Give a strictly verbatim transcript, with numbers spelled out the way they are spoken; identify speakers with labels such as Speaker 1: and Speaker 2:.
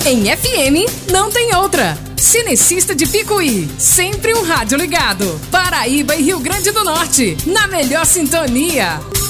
Speaker 1: Em F M, não tem outra. Cinecista de Picuí, sempre um rádio ligado. Paraíba e Rio Grande do Norte, na melhor sintonia.